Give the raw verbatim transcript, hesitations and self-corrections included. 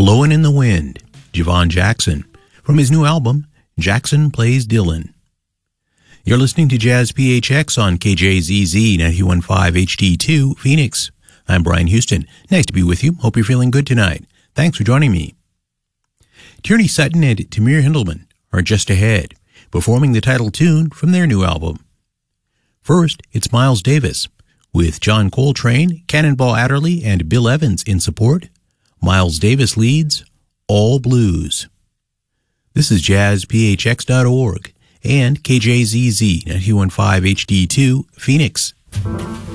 Blowin' in the Wind, Javon Jackson, from his new album, Jackson Plays Dylan. You're listening to Jazz P H X on K J Z Z ninety-one point five H D two, Phoenix. I'm Brian Houston. Nice to be with you. Hope you're feeling good tonight. Thanks for joining me. Tierney Sutton and Tamir Hindleman are just ahead, performing the title tune from their new album. First, it's Miles Davis, with John Coltrane, Cannonball Adderley, and Bill Evans in support. Miles Davis leads All Blues. This is jazz p h x dot org and K J Z Z ninety-one point five H D two, Phoenix.